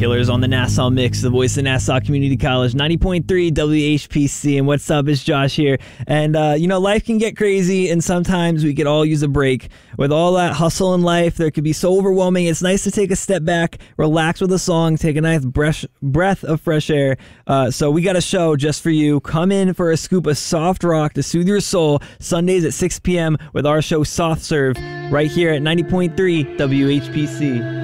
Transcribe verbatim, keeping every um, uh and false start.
Killers on the Nassau Mix, the voice of Nassau Community College, ninety point three W H P C. And what's up, it's Josh here. And, uh, you know, life can get crazy, and sometimes we could all use a break. With all that hustle in life, there could be so overwhelming. It's nice to take a step back, relax with a song, take a nice breath, breath of fresh air. Uh, so we got a show just for you. Come in for a scoop of soft rock to soothe your soul, Sundays at six p.m. with our show Soft Serve, right here at ninety point three W H P C.